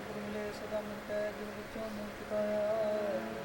ਗੁਰੂ ਮਿਲੇ ਸਦਾ ਮਿਟੈ ਜਿਨ ਵਿੱਚੋਂ ਮੂੰਹ ਚੁਕਾਇਆ।